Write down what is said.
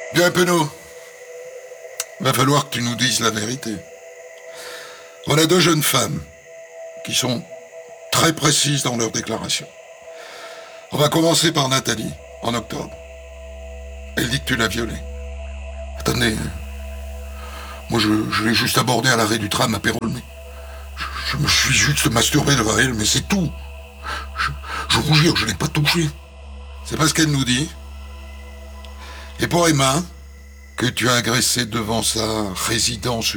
Bien, Penaud, va falloir que tu nous dises la vérité. On a deux jeunes femmes qui sont très précises dans leurs déclarations. On va commencer par Nathalie, en octobre. Elle dit que tu l'as violée. Attendez, moi je l'ai juste abordée à l'arrêt du tram à Pérolmé. Je me suis juste masturbé devant elle, mais c'est tout. Je vous jure, je l'ai pas touchée. C'est pas ce qu'elle nous dit. Et pour Emma, que tu as agressé devant sa résidence